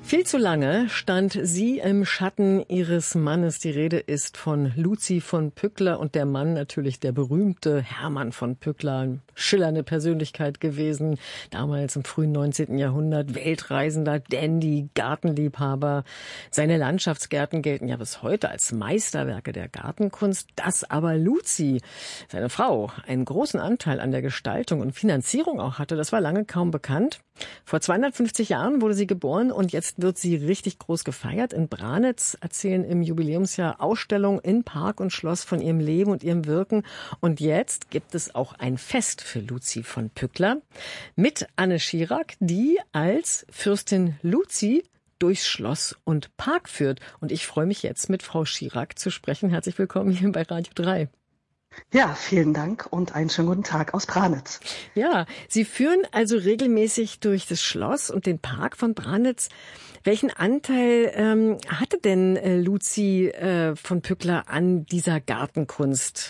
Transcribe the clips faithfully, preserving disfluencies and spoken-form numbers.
Viel zu lange stand sie im Schatten ihres Mannes. Die Rede ist von Luzi von Pückler und der Mann natürlich der berühmte Hermann von Pückler, eine schillernde Persönlichkeit gewesen, damals im frühen neunzehnten Jahrhundert, Weltreisender, Dandy, Gartenliebhaber. Seine Landschaftsgärten gelten ja bis heute als Meisterwerke der Gartenkunst. Dass aber Luzi, seine Frau, einen großen Anteil an der Gestaltung und Finanzierung auch hatte, das war lange kaum bekannt. Vor zweihundertfünfzig Jahren wurde sie geboren und jetzt wird sie richtig groß gefeiert. In Branitz erzählen im Jubiläumsjahr Ausstellungen in Park und Schloss von ihrem Leben und ihrem Wirken. Und jetzt gibt es auch ein Fest für Luzi von Pückler mit Anne Schirack, die als Fürstin Luzi durchs Schloss und Park führt. Und ich freue mich jetzt, mit Frau Schirack zu sprechen. Herzlich willkommen hier bei Radio drei. Ja, vielen Dank und einen schönen guten Tag aus Branitz. Ja, Sie führen also regelmäßig durch das Schloss und den Park von Branitz. Welchen Anteil ähm, hatte denn äh, Luzi äh, von Pückler an dieser Gartenkunst?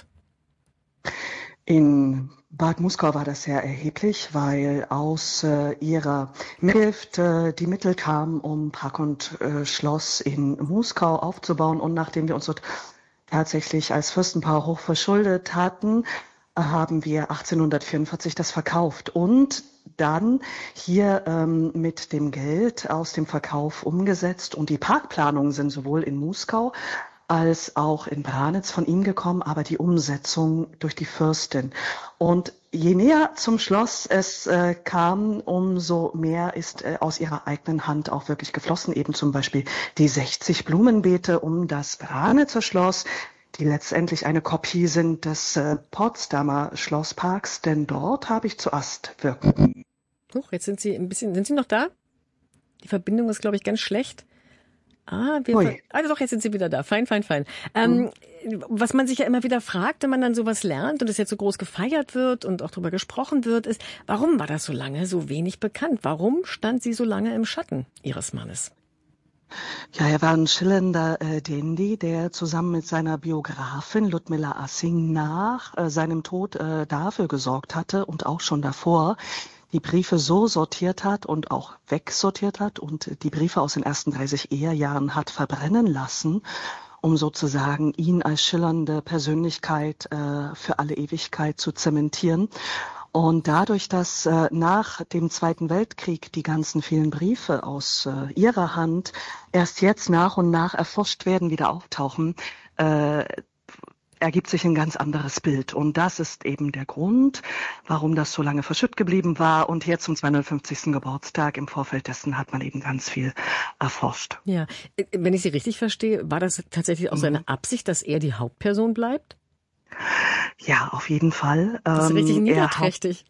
In Bad Muskau war das sehr erheblich, weil aus äh, ihrer Mitgift äh, die Mittel kamen, um Park und äh, Schloss in Muskau aufzubauen. Und nachdem wir uns dort tatsächlich als Fürstenpaar hoch verschuldet hatten, haben wir achtzehnhundertvierundvierzig das verkauft und dann hier ähm, mit dem Geld aus dem Verkauf umgesetzt. Und die Parkplanungen sind sowohl in Muskau als auch in Branitz von ihm gekommen, aber die Umsetzung durch die Fürstin. Und je näher zum Schloss es äh, kam, umso mehr ist äh, aus ihrer eigenen Hand auch wirklich geflossen. Eben zum Beispiel die sechzig Blumenbeete um das Branitzer Schloss, die letztendlich eine Kopie sind des äh, Potsdamer Schlossparks, denn dort habe ich zuerst wirken. Huch, jetzt sind Sie ein bisschen, sind Sie noch da? Die Verbindung ist, glaube ich, ganz schlecht. Ah, wir ver- also doch, jetzt sind Sie wieder da. Fein, fein, fein. Ähm, mhm. Was man sich ja immer wieder fragt, wenn man dann sowas lernt und es jetzt so groß gefeiert wird und auch darüber gesprochen wird, ist, warum war das so lange so wenig bekannt? Warum stand sie so lange im Schatten Ihres Mannes? Ja, er war ein schillernder äh, Dandy, der zusammen mit seiner Biografin Ludmilla Assing nach äh, seinem Tod äh, dafür gesorgt hatte und auch schon davor die Briefe so sortiert hat und auch wegsortiert hat und die Briefe aus den ersten dreißig Ehejahren hat verbrennen lassen, um sozusagen ihn als schillernde Persönlichkeit äh, für alle Ewigkeit zu zementieren. Und dadurch, dass äh, nach dem Zweiten Weltkrieg die ganzen vielen Briefe aus äh, ihrer Hand erst jetzt nach und nach erforscht werden, wieder auftauchen, äh, ergibt sich ein ganz anderes Bild. Und das ist eben der Grund, warum das so lange verschütt geblieben war. Und jetzt zum zweihundertfünfzigsten Geburtstag, im Vorfeld dessen, hat man eben ganz viel erforscht. Ja, wenn ich Sie richtig verstehe, war das tatsächlich auch seine Absicht, dass er die Hauptperson bleibt? Ja, auf jeden Fall. Das ist ähm, richtig niederträchtig.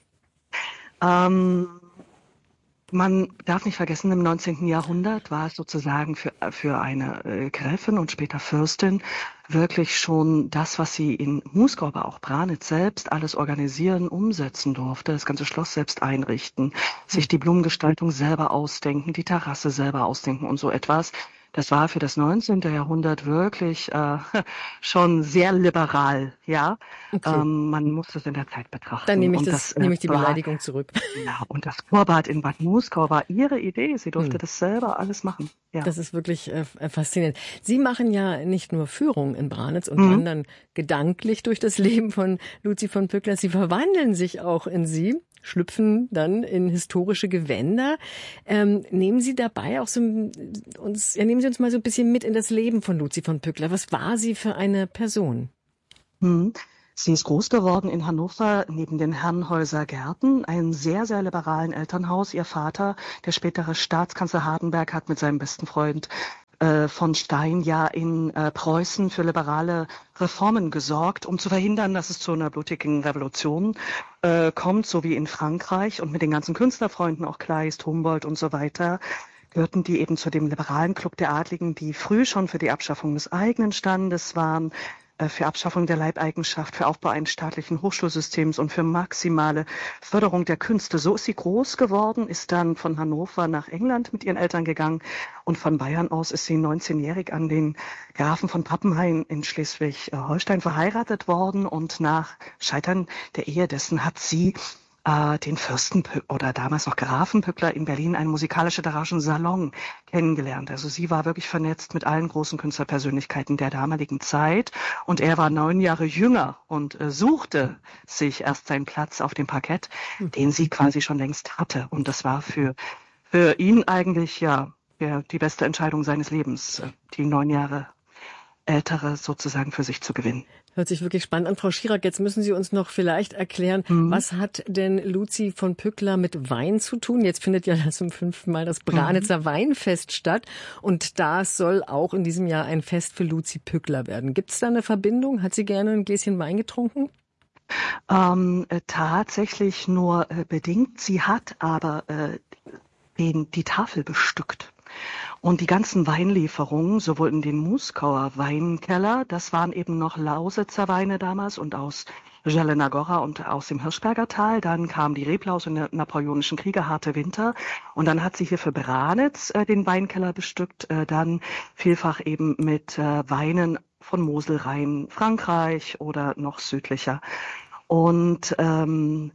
Ähm, man darf nicht vergessen, im neunzehnten Jahrhundert war es sozusagen für, für eine äh, Gräfin und später Fürstin wirklich schon das, was sie in Muskau, aber auch Branitz selbst alles organisieren, umsetzen durfte, das ganze Schloss selbst einrichten, sich die Blumengestaltung selber ausdenken, die Terrasse selber ausdenken und so etwas. Das war für das neunzehnten Jahrhundert wirklich äh, schon sehr liberal, ja. Okay. Ähm, man muss das in der Zeit betrachten. Dann nehme ich, und das, das, äh, nehme ich die war, Beleidigung zurück. Ja, und das Kurbad in Bad Muskau war ihre Idee. Sie durfte hm. das selber alles machen. Ja. Das ist wirklich äh, faszinierend. Sie machen ja nicht nur Führungen in Branitz und mhm. wandern gedanklich durch das Leben von Luzi von Pückler. Sie verwandeln sich auch in sie, schlüpfen dann in historische Gewänder. Ähm, nehmen Sie dabei auch so uns, ja, nehmen Sie uns mal so ein bisschen mit in das Leben von Luzi von Pückler. Was war sie für eine Person? Hm. Sie ist groß geworden in Hannover neben den Herrenhäuser Gärten, einem sehr, sehr liberalen Elternhaus. Ihr Vater, der spätere Staatskanzler Hardenberg, hat mit seinem besten Freund äh, von Stein ja in äh, Preußen für liberale Reformen gesorgt, um zu verhindern, dass es zu einer blutigen Revolution äh, kommt, so wie in Frankreich. Und mit den ganzen Künstlerfreunden, auch Kleist, Humboldt und so weiter, gehörten die eben zu dem liberalen Club der Adligen, die früh schon für die Abschaffung des eigenen Standes waren, für Abschaffung der Leibeigenschaft, für Aufbau eines staatlichen Hochschulsystems und für maximale Förderung der Künste. So ist sie groß geworden, ist dann von Hannover nach England mit ihren Eltern gegangen und von Bayern aus ist sie neunzehnjährig an den Grafen von Pappenheim in Schleswig-Holstein verheiratet worden und nach Scheitern der Ehe dessen hat sie äh, den Fürsten oder damals noch Grafen Pückler in Berlin, einen musikalsch-literarischen Salon kennengelernt. Also sie war wirklich vernetzt mit allen großen Künstlerpersönlichkeiten der damaligen Zeit und er war neun Jahre jünger und äh, suchte sich erst seinen Platz auf dem Parkett, mhm. den sie quasi schon längst hatte. Und das war für, für ihn eigentlich ja, ja die beste Entscheidung seines Lebens, äh, die neun Jahre Ältere sozusagen für sich zu gewinnen. Hört sich wirklich spannend an. Frau Schirach, jetzt müssen Sie uns noch vielleicht erklären, mhm. was hat denn Luzi von Pückler mit Wein zu tun? Jetzt findet ja zum fünften Mal das Branitzer mhm. Weinfest statt und das soll auch in diesem Jahr ein Fest für Luzi Pückler werden. Gibt es da eine Verbindung? Hat sie gerne ein Gläschen Wein getrunken? Ähm, äh, tatsächlich nur äh, bedingt. Sie hat aber äh, den, die Tafel bestückt. Und die ganzen Weinlieferungen, sowohl in den Muskauer Weinkeller, das waren eben noch Lausitzer Weine damals und aus Jelena Gora und aus dem Hirschberger Tal. Dann kam die Reblaus in der Napoleonischen Kriege, harte Winter. Und dann hat sie hier für Branitz äh, den Weinkeller bestückt, äh, dann vielfach eben mit äh, Weinen von Mosel, Rhein, Frankreich oder noch südlicher. Und ähm,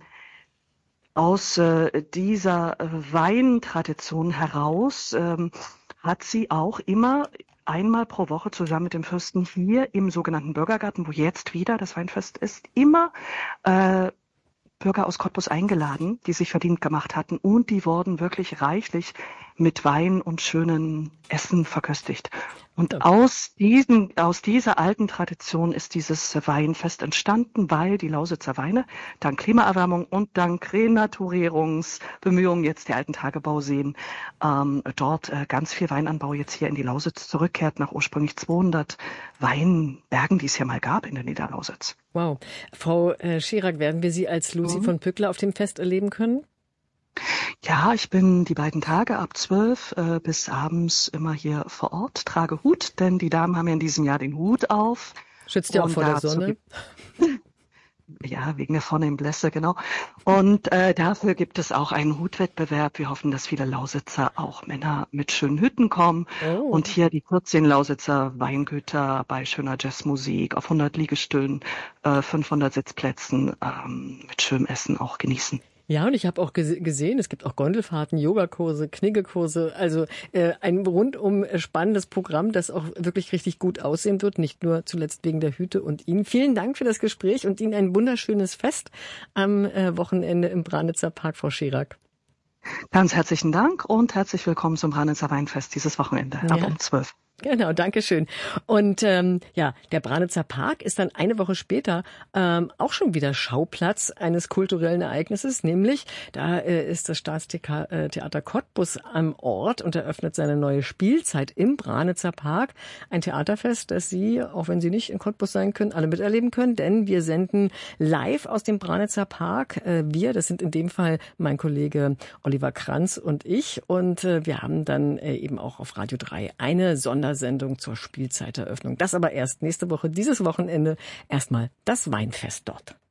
aus äh, dieser äh, Weintradition heraus ähm, hat sie auch immer einmal pro Woche zusammen mit dem Fürsten hier im sogenannten Bürgergarten, wo jetzt wieder das Weinfest ist, immer äh, Bürger aus Cottbus eingeladen, die sich verdient gemacht hatten und die wurden wirklich reichlich mit Wein und schönen Essen verköstigt. Und okay. aus diesen, aus dieser alten Tradition ist dieses Weinfest entstanden, weil die Lausitzer Weine dank Klimaerwärmung und dank Renaturierungsbemühungen jetzt die alten Tagebauseen ähm, dort äh, ganz viel Weinanbau jetzt hier in die Lausitz zurückkehrt nach ursprünglich zweihundert Weinbergen, die es hier mal gab in der Niederlausitz. Wow. Frau äh, Schirach, werden wir Sie als Luzi mhm. von Pückler auf dem Fest erleben können? Ja, ich bin die beiden Tage ab zwölf äh, bis abends immer hier vor Ort, trage Hut, denn die Damen haben ja in diesem Jahr den Hut auf. Schützt ja auch vor der Sonne. Ja, wegen der vornehmen Blässe, genau. Und äh, dafür gibt es auch einen Hutwettbewerb. Wir hoffen, dass viele Lausitzer, auch Männer mit schönen Hüten kommen. Oh. Und hier die vierzehn Lausitzer Weingüter bei schöner Jazzmusik auf hundert Liegestühlen, äh, fünfhundert Sitzplätzen ähm, mit schönem Essen auch genießen. Ja, und ich habe auch gesehen, es gibt auch Gondelfahrten, Yogakurse, Kniggekurse, also äh, ein rundum spannendes Programm, das auch wirklich richtig gut aussehen wird, nicht nur zuletzt wegen der Hüte und Ihnen. Vielen Dank für das Gespräch und Ihnen ein wunderschönes Fest am äh, Wochenende im Branitzer Park, Frau Schirach. Ganz herzlichen Dank und herzlich willkommen zum Branitzer Weinfest dieses Wochenende ab ja. um zwölf. Genau, danke schön. Und ähm, ja, der Branitzer Park ist dann eine Woche später ähm, auch schon wieder Schauplatz eines kulturellen Ereignisses, nämlich da äh, ist das Staatstheater Cottbus am Ort und eröffnet seine neue Spielzeit im Branitzer Park. Ein Theaterfest, das Sie, auch wenn Sie nicht in Cottbus sein können, alle miterleben können, denn wir senden live aus dem Branitzer Park. Äh, wir, das sind in dem Fall mein Kollege Oliver Kranz und ich, und äh, wir haben dann äh, eben auch auf Radio drei eine Sonder Sendung zur Spielzeiteröffnung. Das aber erst nächste Woche, dieses Wochenende. Erstmal das Weinfest dort.